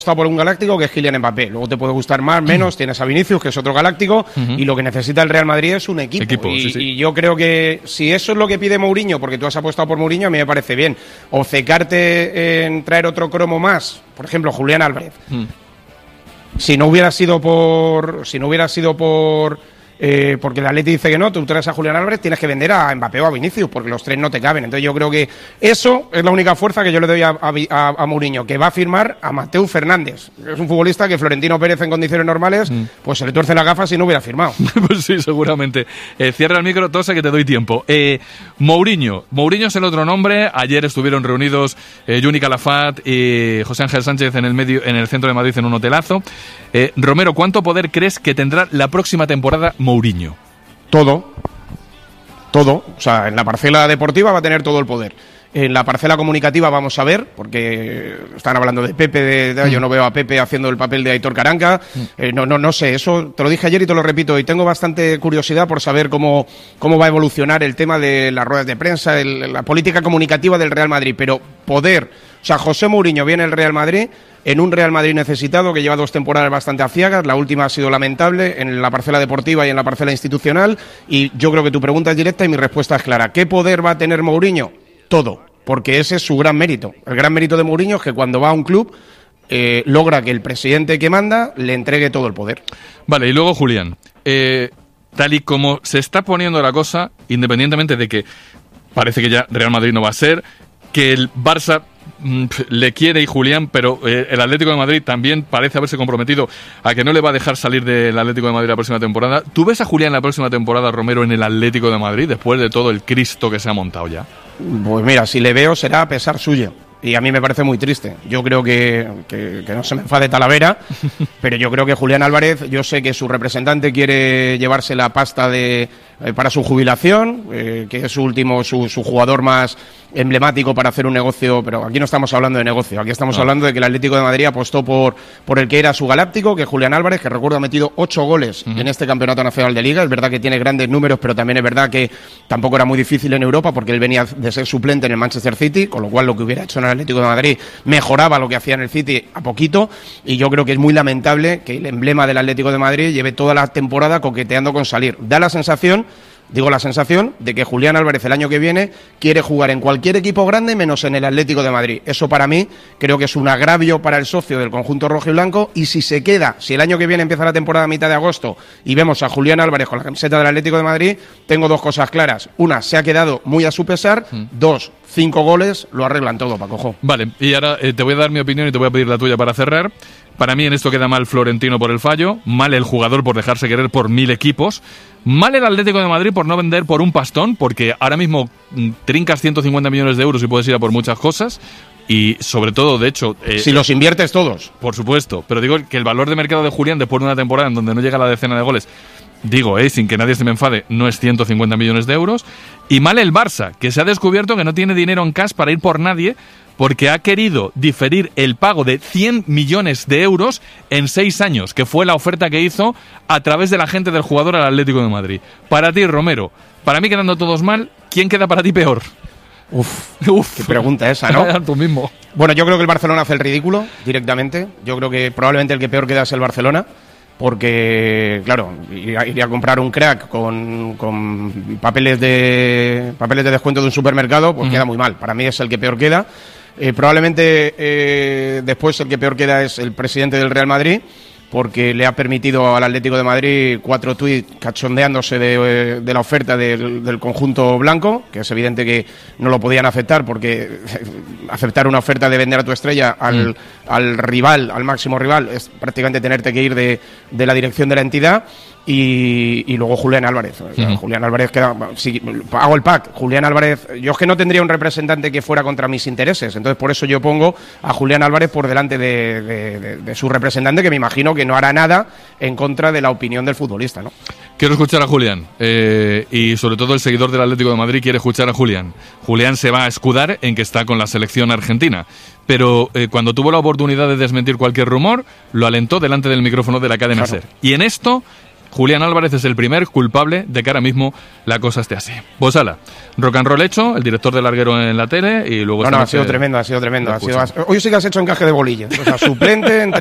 Está por un galáctico que es Kylian Mbappé. Luego te puede gustar más, menos. Tienes a Vinicius, que es otro galáctico. Y lo que necesita el Real Madrid es un equipo. Y yo creo que si eso es lo que pide Mourinho, porque tú has apostado por Mourinho, a mí me parece bien. O cecarte en traer otro cromo más, por ejemplo, Julián Álvarez. Si no hubiera sido por porque el Atleti dice que no, tú traes a Julián Álvarez, tienes que vender a Mbappé o a Vinicius, porque los tres no te caben. Entonces yo creo que eso es la única fuerza que yo le doy a Mourinho, que va a firmar a Mateu Fernández. Es un futbolista que Florentino Pérez en condiciones normales, pues se le tuerce las gafas y no hubiera firmado. Pues sí, seguramente. Cierra el micro, Tosa, que te doy tiempo. Mourinho es el otro nombre. Ayer estuvieron reunidos Juni Calafat y José Ángel Sánchez en el centro de Madrid en un hotelazo. Romero, ¿cuánto poder crees que tendrá la próxima temporada Mourinho? Todo. O sea, en la parcela deportiva va a tener todo el poder. En la parcela comunicativa vamos a ver, porque están hablando de Pepe, yo no veo a Pepe haciendo el papel de Aitor Karanka, no sé, eso te lo dije ayer y te lo repito, y tengo bastante curiosidad por saber cómo va a evolucionar el tema de las ruedas de prensa, la política comunicativa del Real Madrid, pero poder, o sea, José Mourinho viene al Real Madrid, en un Real Madrid necesitado que lleva 2 temporadas bastante aciagas, la última ha sido lamentable en la parcela deportiva y en la parcela institucional, y yo creo que tu pregunta es directa y mi respuesta es clara. ¿Qué poder va a tener Mourinho? Todo, porque ese es su gran mérito. El gran mérito de Mourinho es que cuando va a un club logra que el presidente que manda le entregue todo el poder. Vale, y luego Julián, tal y como se está poniendo la cosa, independientemente de que parece que ya Real Madrid no va a ser, que el Barça le quiere y Julián, pero el Atlético de Madrid también parece haberse comprometido a que no le va a dejar salir del Atlético de Madrid la próxima temporada. ¿Tú ves a Julián la próxima temporada, Romero, en el Atlético de Madrid, después de todo el Cristo que se ha montado ya? Pues mira, si le veo será a pesar suyo. Y a mí me parece muy triste. Yo creo que no se me enfade Talavera, pero yo creo que Julián Álvarez, yo sé que su representante quiere llevarse la pasta para su jubilación, que es su jugador más emblemático para hacer un negocio, pero aquí no estamos hablando de negocio, aquí estamos hablando de que el Atlético de Madrid apostó por el que era su galáctico, que es Julián Álvarez, que recuerdo ha metido 8 goles en este Campeonato Nacional de Liga. Es verdad que tiene grandes números, pero también es verdad que tampoco era muy difícil en Europa, porque él venía de ser suplente en el Manchester City, con lo cual lo que hubiera hecho en el Atlético de Madrid mejoraba lo que hacía en el City a poquito, y yo creo que es muy lamentable que el emblema del Atlético de Madrid lleve toda la temporada coqueteando con salir. Da la sensación de que Julián Álvarez el año que viene quiere jugar en cualquier equipo grande menos en el Atlético de Madrid. Eso para mí creo que es un agravio para el socio del conjunto rojo y blanco, y si el año que viene empieza la temporada a mitad de agosto y vemos a Julián Álvarez con la camiseta del Atlético de Madrid, tengo 2 cosas claras. Una, se ha quedado muy a su pesar. 2, 5 goles lo arreglan todo, Pacojo. Vale, y ahora te voy a dar mi opinión y te voy a pedir la tuya para cerrar. Para mí en esto queda mal Florentino por el fallo, mal el jugador por dejarse querer por 1000 equipos, mal el Atlético de Madrid por no vender por un pastón, porque ahora mismo trincas 150 millones de euros y puedes ir a por muchas cosas, y sobre todo, de hecho... si los inviertes todos. Por supuesto, pero digo que el valor de mercado de Julián después de una temporada en donde no llega a la decena de goles, sin que nadie se me enfade, no es 150 millones de euros, y mal el Barça, que se ha descubierto que no tiene dinero en cash para ir por nadie, porque ha querido diferir el pago de 100 millones de euros en 6 años, que fue la oferta que hizo a través de la gente del jugador al Atlético de Madrid. Para ti, Romero, para mí quedando todos mal, ¿quién queda para ti peor? Uf, qué pregunta esa, ¿no? Tú mismo. Bueno, yo creo que el Barcelona hace el ridículo directamente. Yo creo que probablemente el que peor queda es el Barcelona, porque, claro, iría a comprar un crack con papeles de descuento de un supermercado, pues queda muy mal. Para mí es el que peor queda. Probablemente después el que peor queda es el presidente del Real Madrid, porque le ha permitido al Atlético de Madrid 4 tuits cachondeándose de la oferta del conjunto blanco, que es evidente que no lo podían aceptar, porque aceptar una oferta de vender a tu estrella al rival, al máximo rival, es prácticamente tenerte que ir de la dirección de la entidad. Y luego Julián Álvarez. Julián Álvarez queda, si hago el pack, Julián Álvarez, yo es que no tendría un representante que fuera contra mis intereses, entonces por eso yo pongo a Julián Álvarez por delante de su representante, que me imagino que no hará nada en contra de la opinión del futbolista, ¿no? Quiero escuchar a Julián, y sobre todo el seguidor del Atlético de Madrid quiere escuchar a Julián. Julián se va a escudar en que está con la selección argentina, pero cuando tuvo la oportunidad de desmentir cualquier rumor, lo alentó delante del micrófono de la cadena SER. Y en esto Julián Álvarez es el primer culpable de que ahora mismo la cosa esté así. Pues ala, rock and roll hecho, el director del Larguero en la tele y luego... No, ha sido tremendo, ha sido tremendo. Hoy sí que has hecho encaje de bolillo. O sea, suplente,